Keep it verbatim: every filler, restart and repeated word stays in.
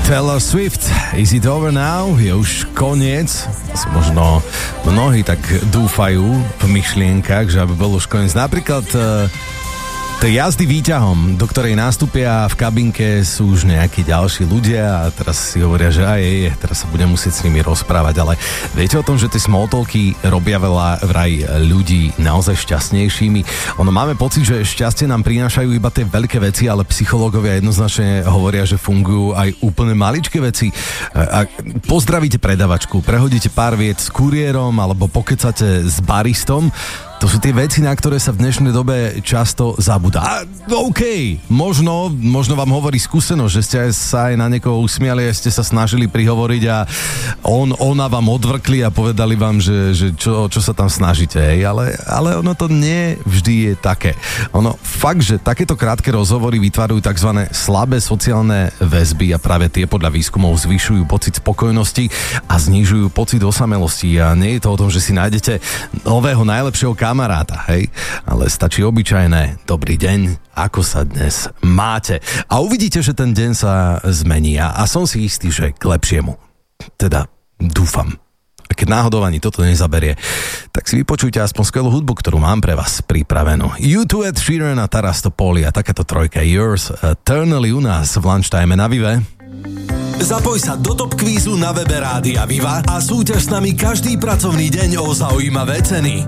Taylor Swift, Is it over now? Je už koniec. Možno mnohí tak dúfajú v myšlienkach, že aby bol už koniec. Napríklad uh, tej jazdy výťahom, do ktorej nastúpia v kabinke sú už nejakí ďalší ľudia a teraz si hovoria, že aj je, teraz sa budem musieť s nimi rozprávať, ale viete o tom, že tie small talky robia veľa vraj ľudí naozaj šťastnejšími. Ono máme pocit, že šťastie nám prinášajú iba tie veľké veci, ale psychológovia jednoznačne hovoria, že fungujú aj úplne maličké veci. Ak pozdravíte predavačku, prehodíte pár viet s kuriérom alebo pokecate s baristom, to sú tie veci, na ktoré sa v dnešnej dobe často zabúda. A OK, možno, možno vám hovorí skúsenosť, že ste sa aj na niekoho usmiali a ste sa snažili prihovoriť a on, ona vám odvrkli a povedali vám, že, že čo, čo sa tam snažíte, hej, ale, ale ono to nie vždy je také. Ono fakt, že takéto krátke rozhovory vytvárajú tzv. Slabé sociálne väzby a práve tie podľa výskumov zvyšujú pocit spokojnosti a znižujú pocit osamelosti a nie je to o tom, že si nájdete nového najlepšieho kamaráta, hej, ale stačí obyčajné dobrý deň, ako sa dnes máte. A uvidíte, že ten deň sa zmení a, a som si istý, že k lepšiemu. Teda dúfam. A keď náhodou ani toto nezaberie, tak si vypočujte aspoň skvelú hudbu, ktorú mám pre vás pripravenú. U dva, Ed Sheeran a Taras Topoli a takáto trojka Yours Eternally u nás v Lunchtime na Vive. Zapoj sa do Top Kvízu na webe Rádia Viva a súťaž s nami každý pracovný deň o zaujímavé ceny.